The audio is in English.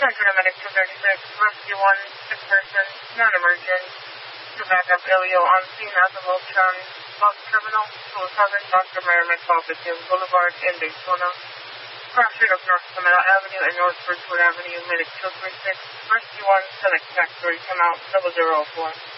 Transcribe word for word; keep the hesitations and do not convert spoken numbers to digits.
Medic two thirty-six, Rescue one, sick person, non-emergent. To backup Elio on scene at the Voltron bus terminal, two oh seven Doctor Merrimack Office Boulevard in Daytona. Cross street of North Camino Avenue and North Bridgewood Avenue, Medic two three six, Rescue one, Select Factory, come out double zero four.